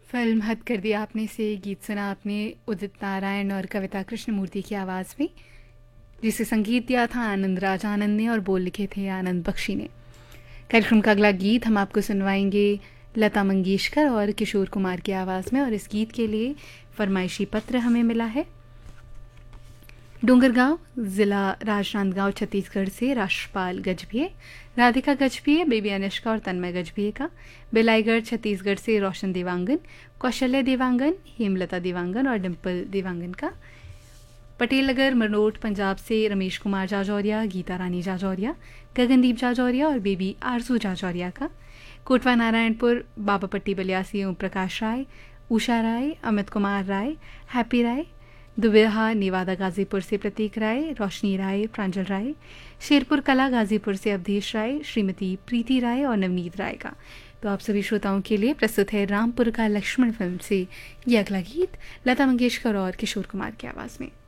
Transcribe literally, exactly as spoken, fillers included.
Film हद कर दिया आपने से गीत सुना आपने उदित नारायण और कविता कृष्णमूर्ति की आवाज़ में, जिसे संगीत दिया था आनंद राज आनंद ने और बोल लिखे थे आनंद बख्शी ने। कार्यक्रम का अगला गीत हम आपको सुनवाएंगे लता मंगेशकर और किशोर कुमार की आवाज़ में, और इस गीत के लिए फरमाइशी पत्र हमें मिला है डोंगरगांव ज़िला राजनांदगांव छत्तीसगढ़ से राष्ट्रपाल गजभिये, राधिका गजभिये, बेबी अनुष्का और तन्मय गजभिये का। बेलाईगढ़ छत्तीसगढ़ से रोशन देवांगन, कौशल्य देवांगन, हेमलता देवांगन और डिम्पल देवांगन का। पटेल नगर मरनोट पंजाब से रमेश कुमार जाजौरिया, गीता रानी जाजौरिया, गगनदीप जाजौरिया और बेबी आरजू जाजौरिया का। कोटवा नारायणपुर बाबापट्टी बलियासी ओम प्रकाश राय, उषा राय, अमित कुमार राय, हैप्पी राय, दुबेहा नेवादा गाजीपुर से प्रतीक राय, रोशनी राय, प्रांजल राय, शेरपुर कला गाजीपुर से अवधेश राय, श्रीमती प्रीति राय और नवनीत राय का। तो आप सभी श्रोताओं के लिए प्रस्तुत है रामपुर का लक्ष्मण फिल्म से यह अगला गीत लता मंगेशकर और किशोर कुमार की आवाज़ में।